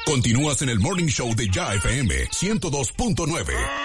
Continúas en el Morning Show de Ya FM 102.9.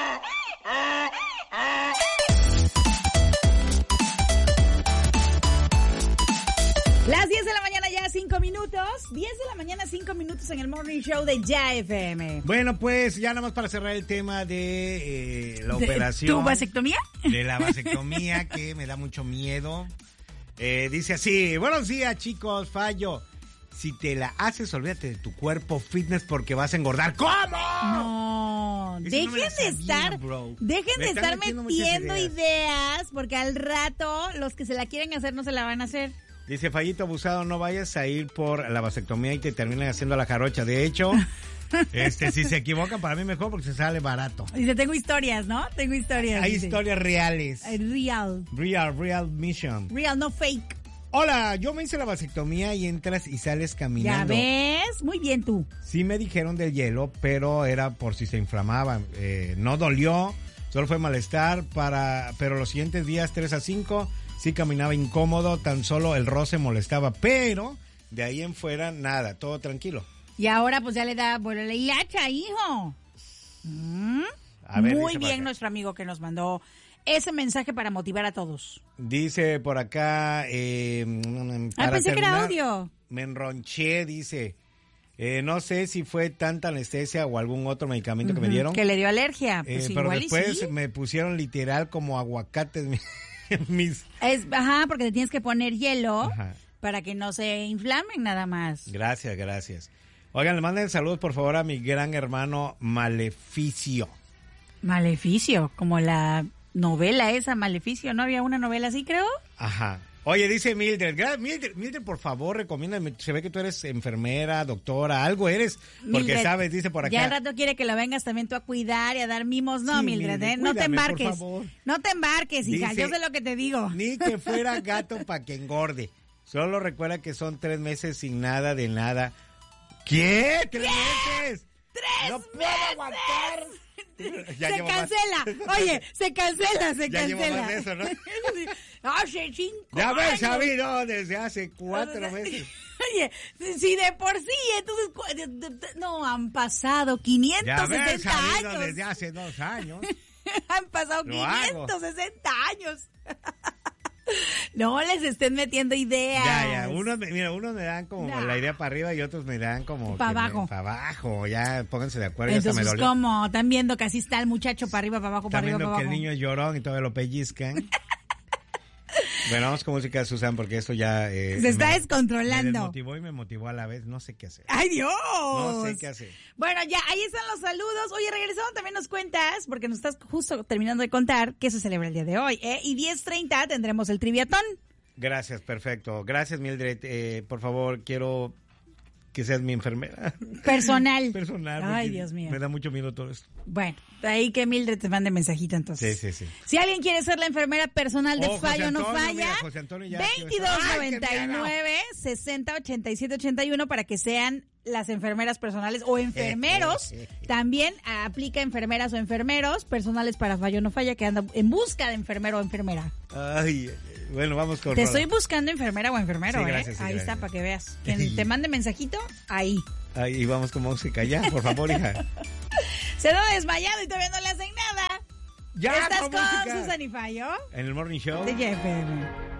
Las 10 de la mañana ya 5 minutos. 10 de la mañana 5 minutos en el Morning Show de Ya FM. Bueno, pues ya nada más para cerrar el tema de la operación. ¿Tu vasectomía? De la vasectomía, que me da mucho miedo. Dice así: buenos días, chicos, fallo. Si te la haces, olvídate de tu cuerpo fitness porque vas a engordar. ¿Cómo? No, dejen de estar metiendo ideas, porque al rato los que se la quieren hacer no se la van a hacer. Dice Fallito abusado, no vayas a ir por la vasectomía y te terminan haciendo la jarocha. De hecho, si se equivocan, para mí mejor porque se sale barato. Dice, tengo historias, ¿no? Tengo historias. Hay dice. Historias reales. Real mission. Real, no fake. Hola, yo me hice la vasectomía y entras y sales caminando. ¿Ya ves? Muy bien tú. Sí me dijeron del hielo, pero era por si se inflamaba. No dolió, solo fue malestar, pero los siguientes días, 3 a 5, sí caminaba incómodo, tan solo el roce molestaba. Pero de ahí en fuera, nada, todo tranquilo. Y ahora pues ya le da por la hilacha, hijo. A ver, muy bien nuestro amigo que nos mandó ese mensaje para motivar a todos. Dice por acá... pensé que era audio. Me enronché, dice. No sé si fue tanta anestesia o algún otro medicamento que me dieron. Que le dio alergia. Pues pero igual después sí. me pusieron literal como aguacates mis... Porque te tienes que poner hielo para que no se inflamen nada más. Gracias. Oigan, le manden saludos por favor a mi gran hermano Maleficio. Maleficio, como la novela esa, Maleficio, ¿no había una novela así, creo? Ajá. Oye, dice Mildred, Mildred, por favor, recomiéndame, se ve que tú eres enfermera, doctora, algo eres, porque Mildred, sabes, dice por acá. Ya al rato quiere que lo vengas también tú a cuidar y a dar mimos, no, sí, Mildred, no te embarques, por favor. No te embarques, hija, dice, yo sé lo que te digo. Ni que fuera gato para que engorde, solo recuerda que son 3 meses sin nada de nada. ¿Qué? ¿3 meses? 3 no meses. Puedo aguantar. Se cancela. Oye, se cancela. Ya llevo más de eso, ¿no? Hace 5 años. Ya ves, sabido desde hace 4 meses. Oye, si de por sí, entonces, no, han pasado 560 años. Desde hace 2 años. Han pasado 560 años. No les estén metiendo ideas. Ya. Unos me dan como la idea para arriba y otros me dan como... Para abajo. Para abajo. Ya, pónganse de acuerdo. Entonces, ya me ¿cómo? ¿Están viendo que así está el muchacho para arriba, para abajo, para arriba, para abajo? Están viendo que el niño es llorón y todavía lo pellizcan. Bueno, vamos con música de Susan porque esto ya... se está descontrolando. Me desmotivó y me motivó a la vez. No sé qué hacer. ¡Ay, Dios! No sé qué hacer. Bueno, ya, ahí están los saludos. Oye, regresando también nos cuentas, porque nos estás justo terminando de contar que se celebra el día de hoy, ¿eh? Y 10:30 tendremos el triviatón. Gracias, perfecto. Gracias, Mildred. Por favor, quiero que seas mi enfermera. Personal. Ay, Dios mío. Me da mucho miedo todo esto. Bueno, ahí que Mildred te mande mensajito entonces. Sí. Si alguien quiere ser la enfermera personal de Fallo No Falla, 2299-608781 para que sean las enfermeras personales o enfermeros. También aplica enfermeras o enfermeros personales para Fallo No Falla que andan en busca de enfermero o enfermera. Ay, bueno, vamos con Te estoy buscando enfermera o enfermero, sí, gracias, ahí gracias. Está, para que veas. Quien te mande mensajito, ahí. Ahí vamos con música, ya, por favor, hija. Se lo ha desmayado y todavía no le hacen nada. Ya, ¿Estás con música. Susan y Fallo? En el Morning Show De Ya FM.